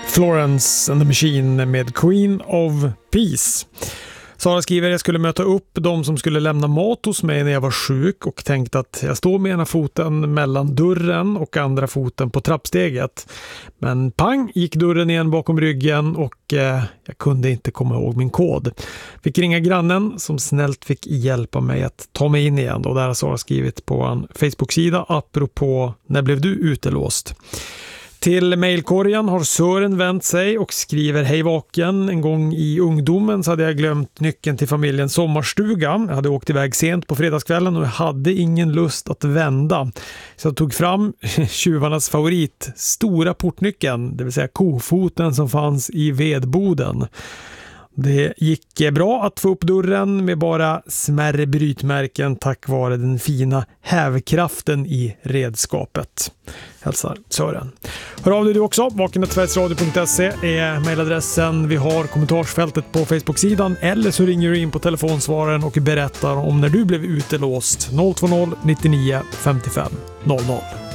Florence and the Machine med Queen of Peace. Sara skriver: jag skulle möta upp de som skulle lämna mat hos mig när jag var sjuk och tänkte att jag står med ena foten mellan dörren och andra foten på trappsteget. Men pang gick dörren igen bakom ryggen och jag kunde inte komma ihåg min kod. Fick ringa grannen som snällt fick hjälpa mig att ta mig in igen. Och där har Sara skrivit på en Facebook-sida apropå när blev du utelåst. Till mejlkorgen har Sören vänt sig och skriver: hej vaken, en gång i ungdomen så hade jag glömt nyckeln till familjens sommarstuga. Jag hade åkt iväg sent på fredagskvällen och jag hade ingen lust att vända. Så jag tog fram tjuvarnas favorit, stora portnyckeln, det vill säga kofoten som fanns i vedboden. Det gick bra att få upp dörren med bara smärre brytmärken tack vare den fina hävkraften i redskapet. Hälsar Sören. Hör av dig du också. vaken@sverigesradio.se är mejladressen. Vi har kommentarsfältet på Facebook-sidan eller så ringer du in på telefonsvararen och berättar om när du blev utelåst. 020 99 55 00.